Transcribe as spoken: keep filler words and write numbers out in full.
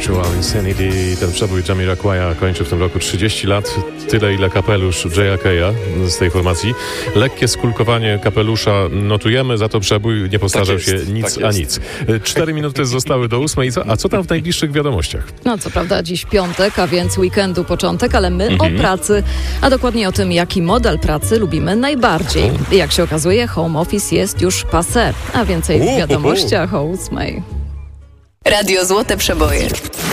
Virtual Insanity. Ten przebój Jamiroquai'a kończy w tym roku trzydzieści lat. Tyle, ile kapelusz J A K'a z tej formacji. Lekkie skulkowanie kapelusza notujemy, za to przebój nie postarzał tak się jest, nic tak a jest. nic. Cztery minuty zostały do ósmej. Co, a co tam w najbliższych wiadomościach? No co prawda dziś piątek, a więc weekendu początek, ale my Mhm. o pracy, a dokładnie o tym, jaki model pracy lubimy najbardziej. Jak się okazuje, home office jest już passé, a więcej w Uhuhu. wiadomościach o ósmej. Radio Złote Przeboje.